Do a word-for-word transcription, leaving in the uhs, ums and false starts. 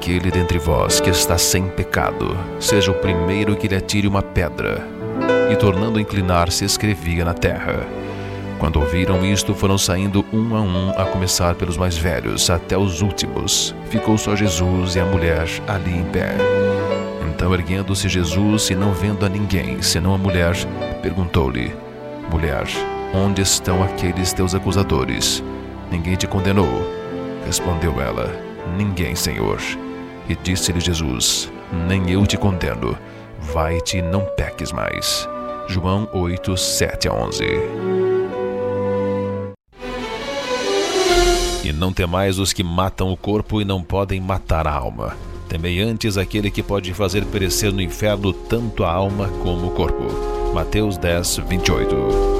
aquele dentre vós que está sem pecado, seja o primeiro que lhe atire uma pedra. E tornando a inclinar-se, escrevia na terra. Quando ouviram isto, foram saindo um a um, a começar pelos mais velhos, até os últimos. Ficou só Jesus e a mulher ali em pé. Então, erguendo-se Jesus e não vendo a ninguém, senão a mulher, perguntou-lhe: Mulher, onde estão aqueles teus acusadores? Ninguém te condenou? Respondeu ela: Ninguém, Senhor. E disse-lhe Jesus: Nem eu te condeno. Vai-te e não peques mais. João oito, sete a onze. E não temais os que matam o corpo e não podem matar a alma. Temei antes aquele que pode fazer perecer no inferno tanto a alma como o corpo. Mateus dez, vinte e oito.